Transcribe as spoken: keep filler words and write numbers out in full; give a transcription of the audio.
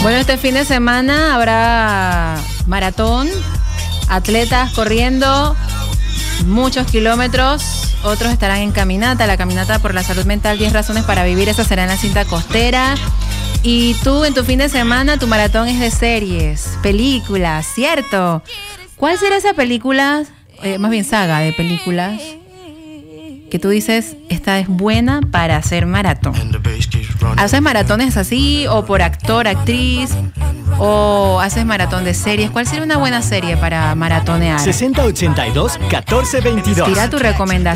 Bueno, este fin de semana habrá maratón, atletas corriendo muchos kilómetros, otros estarán en caminata, la caminata por la salud mental, diez razones para vivir, esa será en la cinta costera. Y tú en tu fin de semana, tu maratón es de series, películas, ¿cierto? ¿Cuál será esa película, eh, más bien saga de películas, que tú dices, esta es buena para hacer maratón? ¿Haces maratones así o por actor, actriz? ¿O haces maratón de series? ¿Cuál sería una buena serie para maratonear? sesenta ochenta y dos, catorce veintidós. Tira tu recomendación.